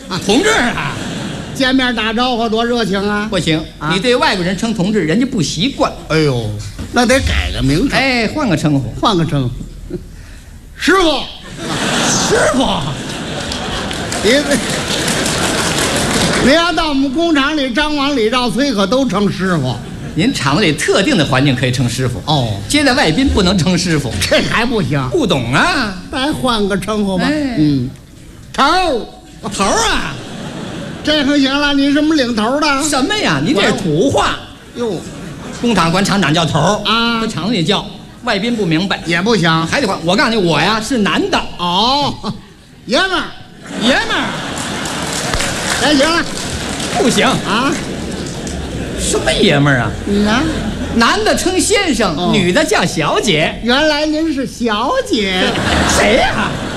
同志啊， 见面打招呼多热情啊！ 不行，你对外国人称同志，人家不习惯。 哎呦，那得改个名称。 哎，换个称呼， 换个称呼，师傅， 师傅。 你要到我们工厂里，张王李赵崔可都称师傅。 您厂子里特定的环境可以称师傅哦， 接待外宾不能称师傅， 这还不行。 不懂啊， 再换个称呼吧。 哎头啊， 这回行了。你什么领头的？ 什么呀？你这是土话。 哟， 工厂管厂长叫头啊， 在厂子里叫，外宾不明白也不行， 还得换。我告诉你，我呀是男的。 哦，爷们儿， 爷们儿， 哎，行了， 不行啊。 什么爷们儿啊？ 你看， 男的称先生，女的叫小姐。 原来您是小姐。 谁呀？